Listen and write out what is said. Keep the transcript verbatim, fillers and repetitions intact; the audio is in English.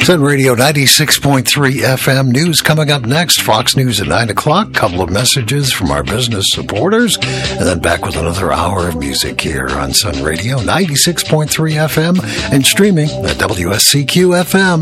Sun Radio ninety-six point three F M. News coming up next. Fox News at nine o'clock. Couple of messages from our business supporters. And then back with another hour of music here on Sun Radio ninety-six point three F M and streaming at W S C Q F M.